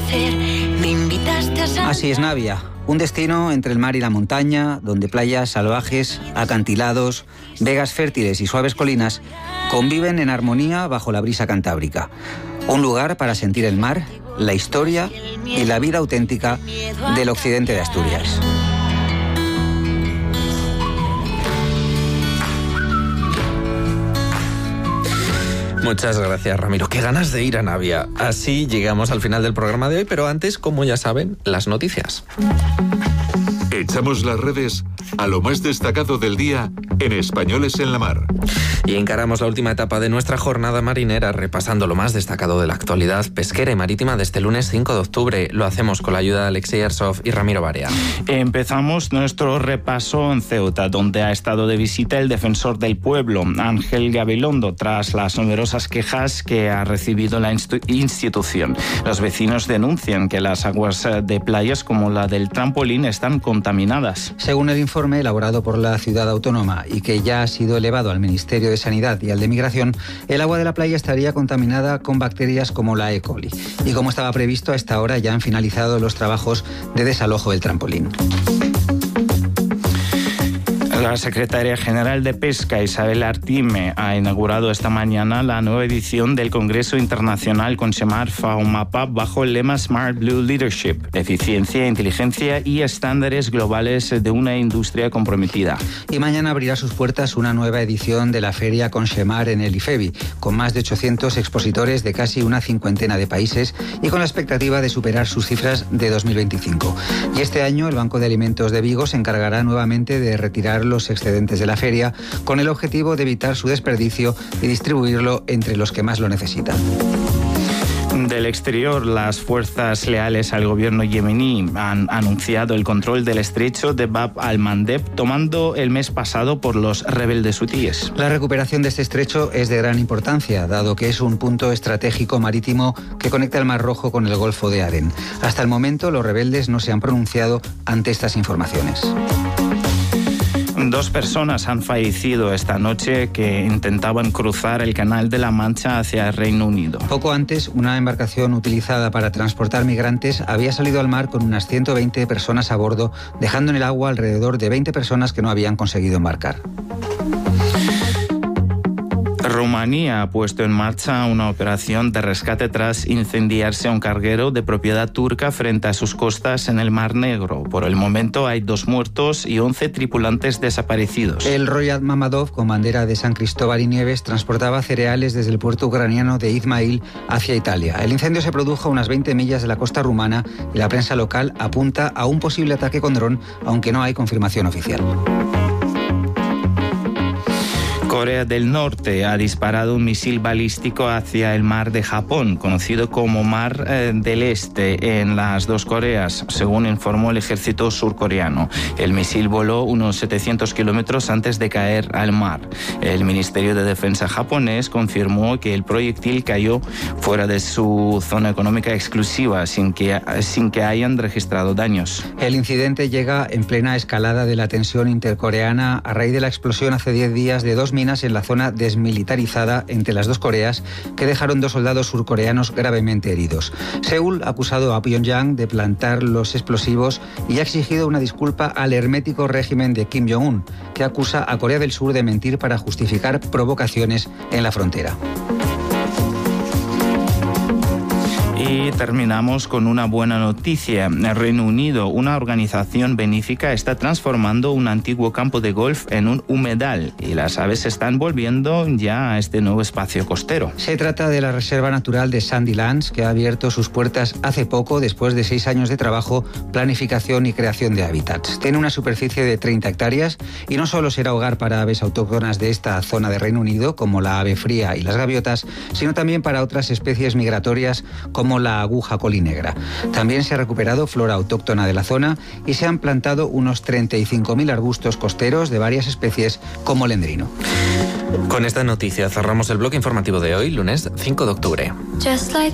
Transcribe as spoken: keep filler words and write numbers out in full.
nacer, me invitaste a saltar. Así es Navia, un destino entre el mar y la montaña, donde playas salvajes, acantilados, vegas fértiles y suaves colinas conviven en armonía bajo la brisa cantábrica. Un lugar para sentir el mar, la historia y la vida auténtica del occidente de Asturias. Muchas gracias, Ramiro. Qué ganas de ir a Navia. Así llegamos al final del programa de hoy, pero antes, como ya saben, las noticias. Echamos las redes a lo más destacado del día en Españoles en la Mar. Y encaramos la última etapa de nuestra jornada marinera repasando lo más destacado de la actualidad pesquera y marítima de este lunes cinco de octubre. Lo hacemos con la ayuda de Alexei Arsov y Ramiro Barea. Empezamos nuestro repaso en Ceuta, donde ha estado de visita el defensor del pueblo, Ángel Gabilondo, tras las numerosas quejas que ha recibido la institución. Los vecinos denuncian que las aguas de playas como la del Trampolín están contaminadas. Según el informe elaborado por la ciudad autónoma y que ya ha sido elevado al Ministerio de Sanidad y al de Migración, el agua de la playa estaría contaminada con bacterias como la E. coli. Y como estaba previsto, a esta hora ya han finalizado los trabajos de desalojo del trampolín. La secretaria general de Pesca, Isabel Artime, ha inaugurado esta mañana la nueva edición del Congreso Internacional Conchemar Faumapa bajo el lema Smart Blue Leadership, eficiencia, inteligencia y estándares globales de una industria comprometida. Y mañana abrirá sus puertas una nueva edición de la Feria Conchemar en el IFEBI, con más de ochocientos expositores de casi una cincuentena de países y con la expectativa de superar sus cifras de dos mil veinticinco. Y este año el Banco de Alimentos de Vigo se encargará nuevamente de retirar los excedentes de la feria con el objetivo de evitar su desperdicio y distribuirlo entre los que más lo necesitan. Del exterior, las fuerzas leales al gobierno yemení han anunciado el control del estrecho de Bab al-Mandeb, tomando el mes pasado por los rebeldes hutíes. La recuperación de este estrecho es de gran importancia, dado que es un punto estratégico marítimo que conecta el Mar Rojo con el Golfo de Adén. Hasta el momento, los rebeldes no se han pronunciado ante estas informaciones. Dos personas han fallecido esta noche que intentaban cruzar el Canal de la Mancha hacia el Reino Unido. Poco antes, una embarcación utilizada para transportar migrantes había salido al mar con unas ciento veinte personas a bordo, dejando en el agua alrededor de veinte personas que no habían conseguido embarcar. Rumanía ha puesto en marcha una operación de rescate tras incendiarse un carguero de propiedad turca frente a sus costas en el Mar Negro. Por el momento hay dos muertos y once tripulantes desaparecidos. El Royal Mamadov, con bandera de San Cristóbal y Nieves, transportaba cereales desde el puerto ucraniano de Izmail hacia Italia. El incendio se produjo a unas veinte millas de la costa rumana y la prensa local apunta a un posible ataque con dron, aunque no hay confirmación oficial. Corea del Norte ha disparado un misil balístico hacia el mar de Japón, conocido como Mar eh, del Este, en las dos Coreas, según informó el ejército surcoreano. El misil voló unos setecientos kilómetros antes de caer al mar. El Ministerio de Defensa japonés confirmó que el proyectil cayó fuera de su zona económica exclusiva, sin que, sin que hayan registrado daños. El incidente llega en plena escalada de la tensión intercoreana a raíz de la explosión hace diez días de dos minas en la zona desmilitarizada entre las dos Coreas que dejaron dos soldados surcoreanos gravemente heridos. Seúl ha acusado a Pyongyang de plantar los explosivos y ha exigido una disculpa al hermético régimen de Kim Jong-un, que acusa a Corea del Sur de mentir para justificar provocaciones en la frontera. Y terminamos con una buena noticia. El Reino Unido, una organización benéfica, está transformando un antiguo campo de golf en un humedal y las aves están volviendo ya a este nuevo espacio costero. Se trata de la Reserva Natural de Sandilands, que ha abierto sus puertas hace poco después de seis años de trabajo, planificación y creación de hábitats. Tiene una superficie de treinta hectáreas y no solo será hogar para aves autóctonas de esta zona de Reino Unido, como la ave fría y las gaviotas, sino también para otras especies migratorias como la aguja colinegra. También se ha recuperado flora autóctona de la zona y se han plantado unos treinta y cinco mil arbustos costeros de varias especies como el endrino. Con esta noticia cerramos el bloque informativo de hoy, lunes cinco de octubre.